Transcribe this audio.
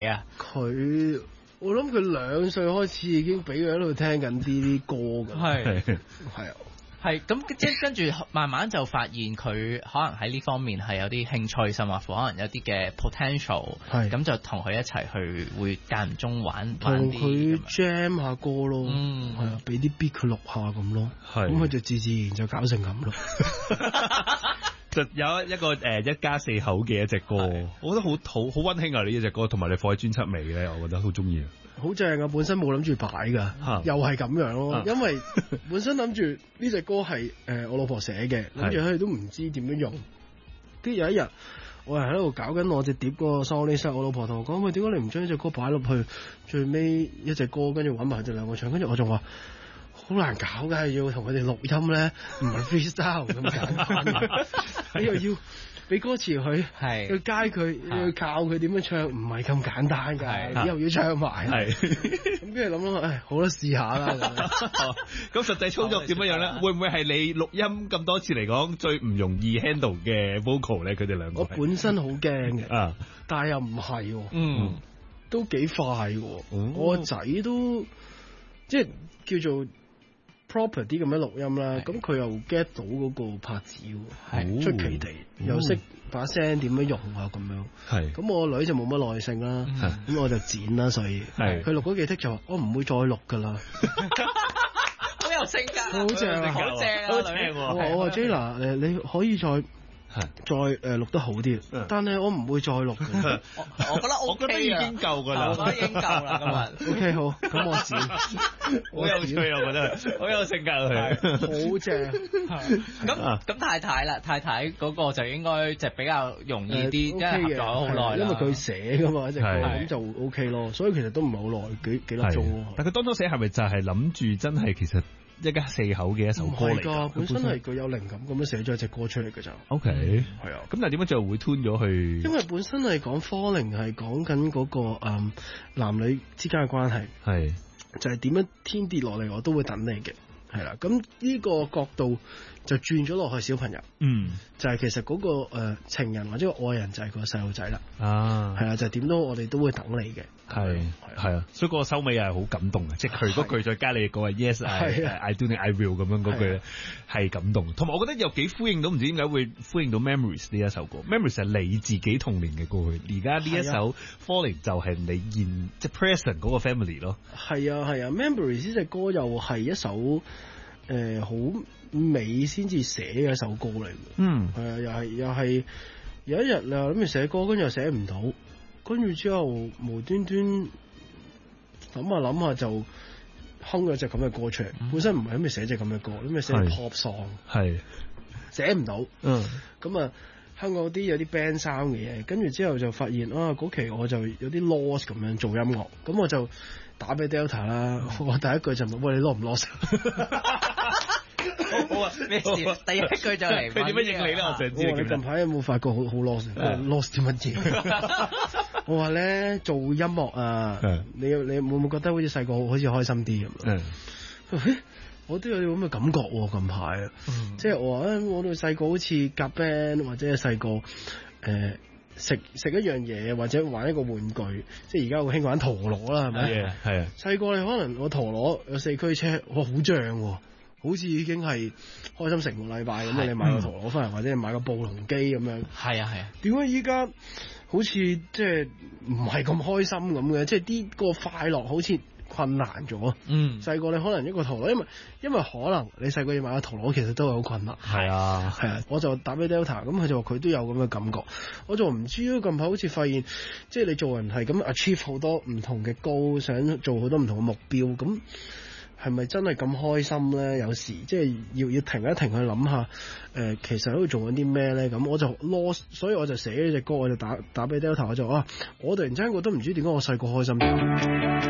啊？ 我諗佢2歲開始已經俾佢喺度聽緊啲歌㗎。係啊。 係咁，即係跟住慢慢就發現佢可能喺呢方面係有啲興趣，甚或乎可能有啲嘅 potential，咁就同佢一齊去會間唔中玩同佢 jam 下歌咯，係啊，俾啲 beat 佢錄下咁咯，咁佢就自然就搞成咁咯。 就有一個一家四口嘅一隻歌，我覺得好溫馨啊！呢一隻歌，同埋你放喺專輯尾咧，我覺得好中意。 好正啊！本身冇諗住擺㗎，又係咁樣咯。因為本身諗住呢隻歌係我老婆寫嘅，諗住佢哋都唔知點樣用。跟住有一日，我係喺度搞緊我隻碟嗰個 song list，我老婆同我講：喂，點解你唔將呢隻歌擺落去最尾一隻歌，跟住揾埋佢哋2個唱？跟住我仲話：好難搞㗎，要同佢哋錄音咧，唔係 freestyle 咁簡單。你又要俾歌詞佢，要街佢，要教佢點樣唱，唔係咁簡單㗎。又要唱埋，咁跟住諗諗，好啦，試下啦。 咁實際操作點樣咧？會唔會係你錄音咁多次嚟講最唔容易 handle 嘅 vocal 咧？佢哋2個我本身好驚嘅，但係又唔係，都幾快喎。我個仔都即係叫做proper 啲咁樣錄音啦，咁佢又 get 到嗰個拍子喎，出奇地又識把聲點樣用啊咁樣。咁我女就冇乜耐性啦，咁我就剪啦，所以佢錄嗰幾剔就話我唔會再錄噶啦。 好有性格， 好正啊， 好正啊，好正。 我話 Jayla， 你可以再錄得好啲，但係我唔會再錄嘅。 我覺得已經夠㗎啦， 我覺得已經夠啦今日。 OK 好，咁我剪。 好有趣啊！我覺得好有性格佢， 好正。 咁太太嗰個就應該就比較容易啲，因為合咗好耐啦。 因為佢寫㗎嘛，一隻歌咁就 OK 咯。所以其實都唔係好耐，幾粒鐘。 但佢當初寫係咪就係諗住真係其實一家4口嘅一首歌嚟㗎？ 本身係佢有靈感咁樣寫咗一隻歌出嚟㗎咋。 OK，係啊。咁但係點解最後會 tune 咗去？ 因為本身係講 falling 係講緊嗰個男女之間嘅關係，係就係點樣天跌落嚟我都會等你嘅，係啦。咁呢個角度就轉咗落去小朋友，就係其實嗰個情人或者個愛人就係個細路仔啦，係啦，就點都我哋都會等你嘅， 係啊，所以嗰個收尾又係好感動嘅，即係佢嗰句再加你嗰個 Yes I do I will 咁樣嗰句咧係感動，同埋我覺得又幾呼應到，唔知點解會呼應到 Memories 呢一首歌。Memories 係你自己童年嘅過去，而家呢一首 Falling 就係你現即係 present 嗰個 family 咯。係啊，Memories 呢隻歌又係一首好美先至寫嘅一首歌嚟嘅，係啊，又係有一日你諗住寫歌，跟住又寫唔到，跟住之後無端端諗下就哼咗隻咁嘅歌出嚟。本身唔係諗住寫隻咁嘅歌，諗住寫 pop song， 係寫唔到，咁啊香港啲有啲 band sound 嘅嘢，跟住之後就發現嗰期我就有啲 lost 咁樣做音樂，咁我就打俾 Delta 啦，我第一句就問：喂，你 lost 唔 lost？ 好啊，咩事？第一句就嚟， 佢點樣應你咧？我想知你近排有冇發覺好 lost？lost 啲乜嘢？我話咧做音樂啊，你會唔會覺得好似細個好似開心啲咁？我都有咁嘅感覺喎，近排即係我話我哋細個好似夾 band 或者係細個食一樣嘢或者玩一個玩具，即係而家好興玩陀螺啦，係咪？係啊。細個你可能我陀螺有4驅車，哇好正喎！好似已經係開心成個禮拜咁，你買個陀螺翻嚟，或者你買個暴龍機咁樣。係啊。點解依家好似即係唔係咁開心咁嘅？即係啲個快樂好似困難咗。細個你可能一個陀螺，因為可能你細個要買個陀螺，其實都係好困難。係啊。我就打俾 Delta，咁佢就話佢都有咁嘅感覺。我就唔知咯，近排好似發現，即係你做人係咁 achieve 好多唔同嘅goal，想做好多唔同嘅目標咁。係咪真係咁開心咧？有時即係要停一停去諗下，其實喺度做緊啲咩咧？咁我就 lost，所以我就寫呢隻歌，我就打俾 Delta，我就我突然之間覺得唔知點解我細個開心啲。